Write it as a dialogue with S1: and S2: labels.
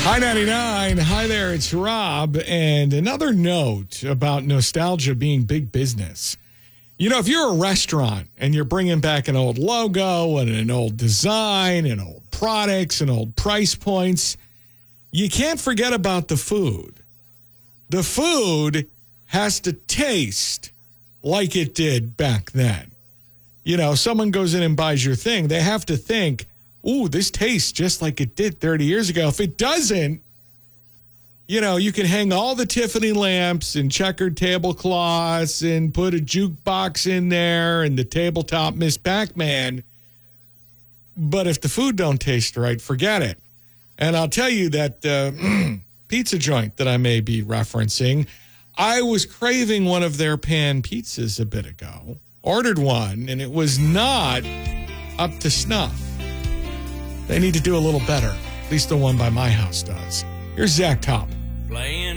S1: Hi, 99. Hi there, it's Rob. And another note about nostalgia being big business. You know, if you're a restaurant and you're bringing back an old logo and an old design and old products and old price points, you can't forget about the food. The food has to taste like it did back then. You know, someone goes in and buys your thing, they have to think, ooh, this tastes just like it did 30 years ago. If it doesn't, you know, you can hang all the Tiffany lamps and checkered tablecloths and put a jukebox in there and the tabletop Miss Pac-Man. But if the food don't taste right, forget it. And I'll tell you that pizza joint that I may be referencing, I was craving one of their pan pizzas a bit ago. Ordered one, and it was not up to snuff. They need to do a little better. At least the one by my house does. Here's Zach Top.
S2: Playing